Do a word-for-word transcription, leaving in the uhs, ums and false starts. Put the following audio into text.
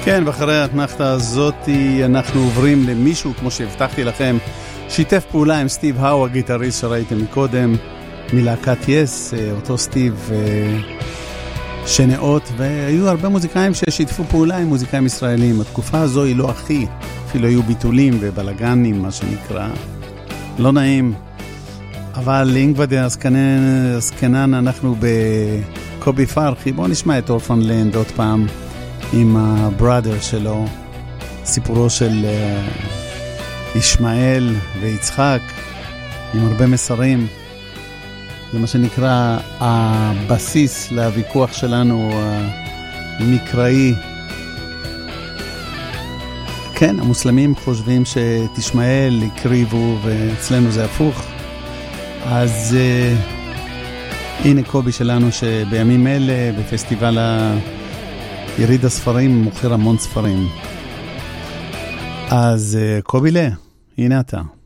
כן, ואחרי התנחתה הזאת אנחנו עוברים למישהו, כמו שהבטחתי לכם, שיתף פעולה עם סטיב האו, הגיטריסט שראיתם מקודם, מלהקת יס, אותו סטיב שנאות, והיו הרבה מוזיקאים ששיתפו פעולה עם מוזיקאים ישראלים. התקופה הזו היא לא הכי, אפילו היו ביטולים ובלגנים, מה שנקרא, לא נעים. אבל אם כבר הסקנן, אנחנו בקובי פרחי, בואו נשמע את אורפנלנד עוד פעם, עם הבראדר שלו, סיפורו של ישמעאל ויצחק, עם הרבה מסרים. זה מה שנקרא הבסיס לוויכוח שלנו המקראי. כן, המוסלמים חושבים שתשמעאל הקריבו ואצלנו זה הפוך. אז uh, הנה קובי שלנו שבימים אלה בפסטיבל יריד הספרים מוכר המון ספרים. אז uh, קובי לה, הנה אתה.